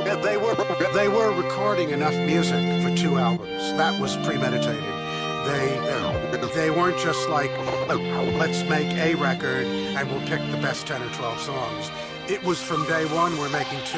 They were recording enough music for 2 albums. That was premeditated. They weren't just like, let's make a record and we'll pick the best 10 or 12 songs. It was from day one, we're making 2